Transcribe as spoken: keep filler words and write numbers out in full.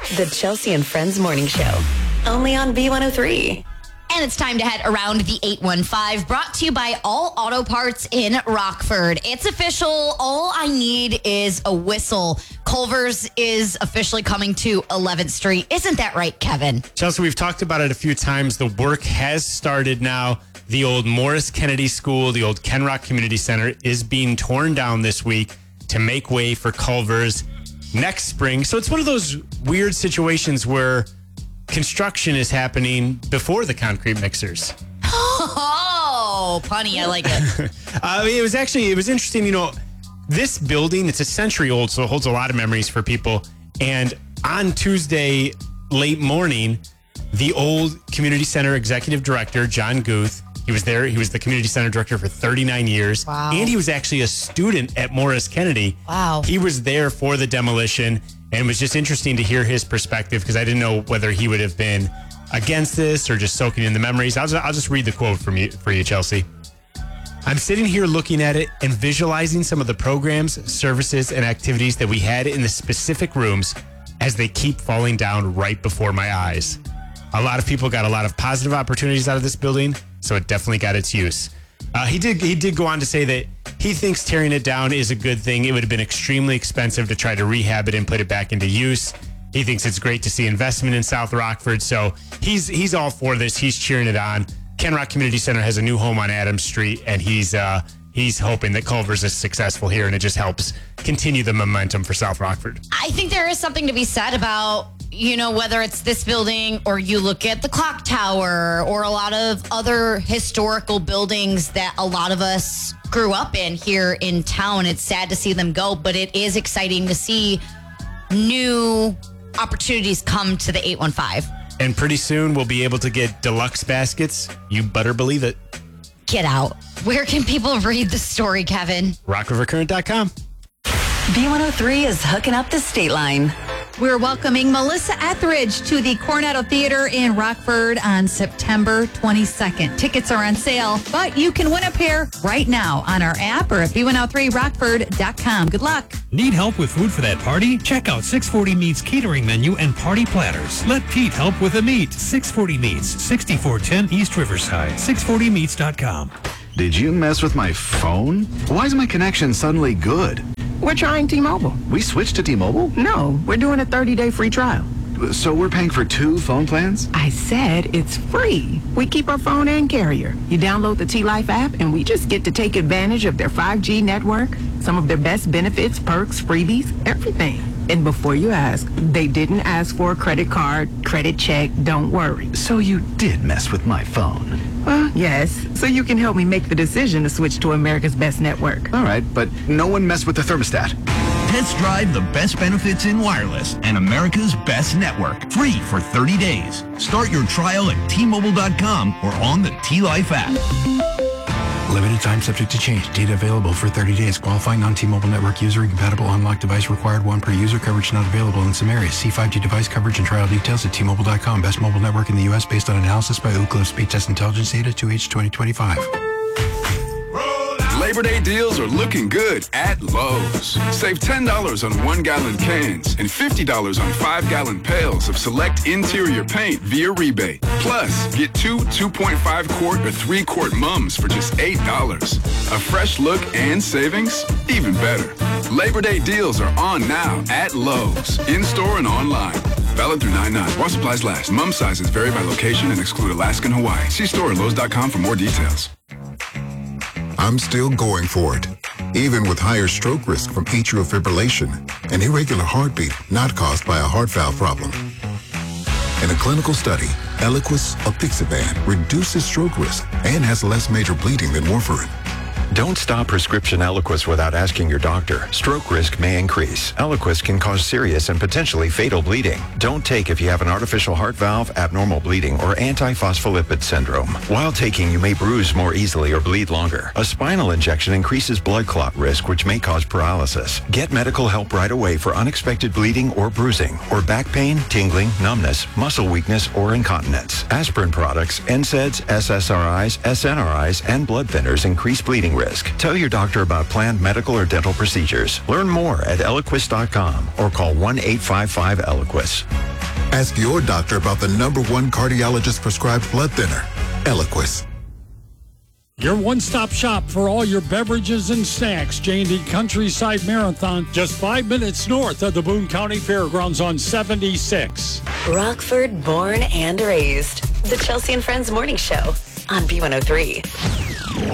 The Chelsea and Friends Morning Show, only on B one oh three. And it's time to head around the eight one five, brought to you by All Auto Parts in Rockford. It's official. All I need is a whistle. Culver's is officially coming to eleventh Street. Isn't that right, Kevin? Chelsea, we've talked about it a few times. The work has started now. The old Morris Kennedy School, the old Kenrock Community Center, is being torn down this week to make way for Culver's next spring. So it's one of those weird situations where construction is happening before the concrete mixers. Oh, punny. I like it. uh, it was actually, it was interesting. You know, this building, it's a century old, so it holds a lot of memories for people. And on Tuesday, late morning, the old community center executive director, John Guth, he was there. He was the community center director for thirty-nine years. Wow. And he was actually a student at Morris Kennedy. Wow. He was there for the demolition. And it was just interesting to hear his perspective because I didn't know whether he would have been against this or just soaking in the memories. I'll just, I'll just read the quote from you, for you, Chelsea. I'm sitting here looking at it and visualizing some of the programs, services, and activities that we had in the specific rooms as they keep falling down right before my eyes. A lot of people got a lot of positive opportunities out of this building, so it definitely got its use. Uh, he did he did go on to say that he thinks tearing it down is a good thing. It would have been extremely expensive to try to rehab it and put it back into use. He thinks it's great to see investment in South Rockford, so he's he's all for this. He's cheering it on. Kenrock Community Center has a new home on Adams Street, and he's uh, he's hoping that Culver's is successful here, and it just helps continue the momentum for South Rockford. I think there is something to be said about, you know, whether it's this building or you look at the clock tower or a lot of other historical buildings that a lot of us grew up in here in town. It's sad to see them go, but it is exciting to see new opportunities come to the eight one five. And pretty soon we'll be able to get deluxe baskets. You better believe it. Get out. Where can people read the story, Kevin? rock river current dot com. B one oh three is hooking up the state line. We're welcoming Melissa Etheridge to the Coronado Theater in Rockford on September twenty-second. Tickets are on sale, but you can win a pair right now on our app or at B one oh three rockford dot com. Good luck. Need help with food for that party? Check out six forty Meats catering menu and party platters. Let Pete help with a meat. six forty Meats, sixty-four ten East Riverside, six forty meats dot com. Did you mess with my phone? Why is my connection suddenly good? We're trying T-Mobile. We switched to T-Mobile? No, we're doing a thirty-day free trial. So we're paying for two phone plans? I said it's free. We keep our phone and carrier. You download the T-Life app, and we just get to take advantage of their five G network, some of their best benefits, perks, freebies, everything. And before you ask, they didn't ask for a credit card, credit check, don't worry. So you did mess with my phone? Well, yes. So you can help me make the decision to switch to America's best network. All right, but no one messed with the thermostat. Test drive the best benefits in wireless and America's best network. Free for thirty days. Start your trial at T Mobile dot com or on the T-Life app. Limited time subject to change. Data available for thirty days. Qualifying non-T-Mobile network user. Incompatible unlocked device required. One per user. Coverage not available in some areas. See five G device coverage and trial details at T Mobile dot com. Best mobile network in the U S based on analysis by Ookla Speed Test Intelligence Data two H twenty twenty-five. Labor Day deals are looking good at Lowe's. Save ten dollars on one-gallon cans and fifty dollars on five-gallon pails of select interior paint via rebate. Plus, get two two point five quart or three quart mums for just eight dollars. A fresh look and savings? Even better. Labor Day deals are on now at Lowe's, in-store and online. Valid through nine nine. While supplies last. Mum sizes vary by location and exclude Alaska and Hawaii. See store at Lowe's dot com for more details. I'm still going for it, even with higher stroke risk from atrial fibrillation, an irregular heartbeat not caused by a heart valve problem. In a clinical study, Eliquis apixaban reduces stroke risk and has less major bleeding than warfarin. Don't stop prescription Eliquis without asking your doctor. Stroke risk may increase. Eliquis can cause serious and potentially fatal bleeding. Don't take if you have an artificial heart valve, abnormal bleeding, or antiphospholipid syndrome. While taking, you may bruise more easily or bleed longer. A spinal injection increases blood clot risk, which may cause paralysis. Get medical help right away for unexpected bleeding or bruising, or back pain, tingling, numbness, muscle weakness, or incontinence. Aspirin products, N SAIDs, S S R Is, S N R Is, and blood thinners increase bleeding risk. Tell your doctor about planned medical or dental procedures. Learn more at Eliquis dot com or call one eight five five Eliquis. Ask your doctor about the number one cardiologist prescribed blood thinner, Eliquis. Your one-stop shop for all your beverages and snacks. J and D Countryside Marathon, just five minutes north of the Boone County Fairgrounds on seventy-six. Rockford, born and raised. The Chelsea and Friends Morning Show on B one oh three.